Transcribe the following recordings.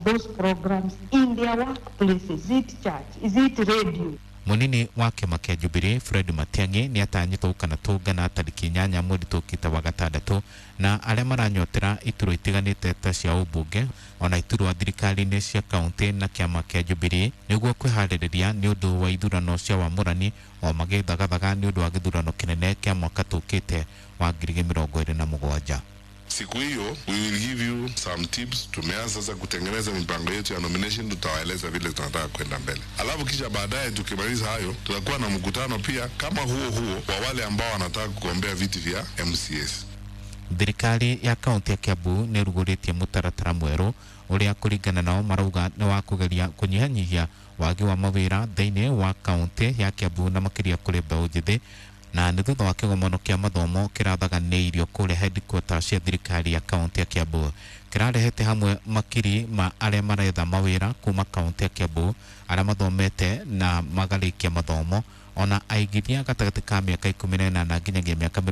those programs in their workplaces. Is it church? Is it radio? Munini wa kiama kia Jubilee Fred Matiang'i ni atanyitwo kana tungana tariki 8 mweri tukite wa gatandatu na aria maranyotera ituro itiganite ta cia ubunge ona ituro thirikari-ini cia kaunti na kiama kia Jubilee niguo kwihaririria ni undu wa ithurano cia wamurani o magithagathaga ni undu wa githurano kinene kia mwaka tukite wa 2027. Siku hiyo we will give you some tips. Tumeanza sasa kutengeneza mipango yetu ya nomination, tutawaeleza vile tunataka kwenda mbele. Alafu kisha baadaye tukimaliza hayo tutakuwa na mkutano pia kama huo wa wale ambao wanataka kugombea viti vya MCS. Thirikari ya kaunti ya Kiambu ni ruguritie mutaratara mweru uria kuringana nao marauga ni wa kugeria kunyihanyihia wagi wa mawira thiini wa kaunti ya Kiambu na makiria kuri mbeũ njithi na nĩ thutha wa kĩgomano kĩa mathomo kĩrathaganĩirio kũrĩa headquarters cia thirikari ya kaunti ya Kiambu kĩrarehete hamwe makiri ma arĩa maretha mawĩra kuma kaunti ya Kiambu arĩa mathomete na magarĩkia mathomo ona aigithia gatagatĩ ka mĩaka 18 nginyagia mĩaka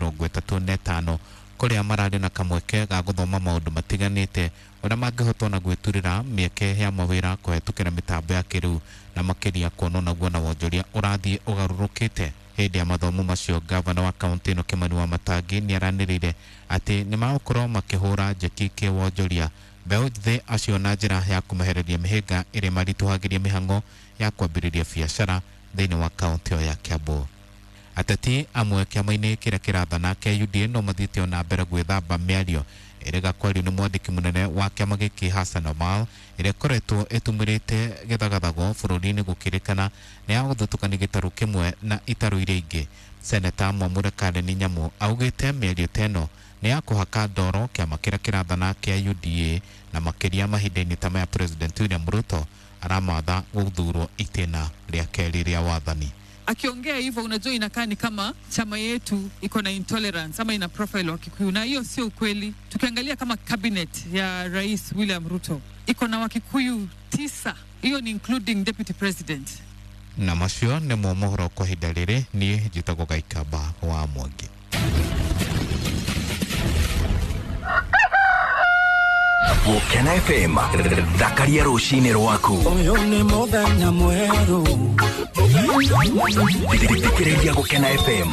35 kũrĩa mararĩ na kamweke ga gũthoma maũndũ matiganĩte ũrĩa mangĩhotwo na gwĩturĩra mĩeke ya mawĩra kũhetũkĩra mĩtambo ya kĩrĩu na makĩria kuonwo naguo na wonjoria ũrathiĩ ũgarũrũkĩte. Hĩndĩ ya mathomo macio gavana wa kaunti ĩno Kimani Wamatangi nĩ aranĩrĩire atĩ nĩ magũkorwo makĩhũra njeki kĩwonjoria mbeũ njĩthĩ acio na njĩra ya kũmehereria mĩhĩnga ĩrĩa maritũhagĩria mĩhang'o ya kwambĩrĩria biacara thĩinĩ wa kaunti ĩyo ya Kiambu. Ateti amwe kĩama-inĩ kĩrĩa kĩrathana kĩa UDA no mathiĩte na mbere gwĩthamba mĩario ĩrĩa kwario nĩ mwandĩki mũnene wa kĩama gĩkĩ Hassan Omar ĩrĩa ĩkoretwo ĩtumĩrĩte gĩthagathago bũrũri-inĩ gũkĩrĩkana nĩ ya gũthutũkania gĩtarũ kĩmwe na itarũ iria ingĩ. Seneta Mwamure Karen Nyamu augĩte mĩario ta ĩno nĩ ya kũhaka ndoro kĩama kĩrĩa kĩrathana kĩa UDA na makĩria mahinda-inĩ ta maya President William Ruto aramatha gũthurwo itĩna rĩa kerĩ rĩa wathani. Akiongea hivyo unajua inakaa ni kama chama yetu iko na intolerance ama ina profile wa Kikuyu, na hiyo sio ukweli. Tukiangalia kama cabinet ya Rais William Ruto iko na Wakikuyu 9, hiyo ni including deputy president. Na macio nĩ mo mohoro kwa ihinda rĩrĩ. Niĩ njĩtagwo Gaikamba wa Mwangi. Gũkena FM thakaria rũcinĩ rwaku. Ũyũ nĩ mũthenya mwerũ. Thikĩrĩria Gũkena FM.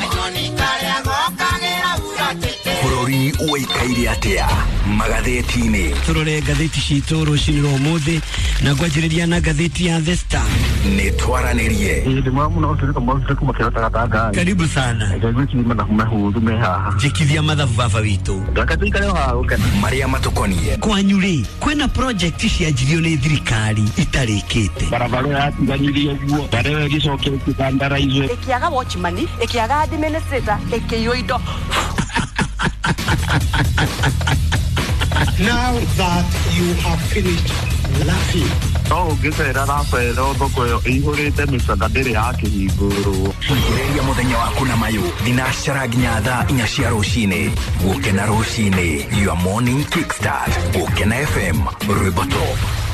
Bũrũri ũikaire atĩa magathĩti-inĩ. Tũrore ngathĩti citũ rũcinĩ rwa ũmũthĩ na ngwanjĩrĩria na ngathĩti ya The Star. Nĩ twaranĩrie. Karibu sana. Njĩkithia mathabu baba witũ. Marĩa matũkoniĩ. Kwanyu rĩ, kwĩna project cianjirio nĩ thirikari itarĩkĩte. Barabara yatiganyirie guo, barabara ĩgĩcokio kĩbandara-inĩ. Ĩkĩaga watchman, ĩkĩaga administrator, ĩkĩiywo indo. Now that you have finished laughing. Ũngĩcera Rafael thoko ĩyo ĩihũrĩte mĩcanga ndĩrĩ yakĩhingũrwo. Igĩrĩria mũthenya waku na mayũ thinacara nginya thaa 4 cia rũcinĩ. Gũkena rũcinĩ, your morning kickstart. Gũkena FM, rwĩmbo top.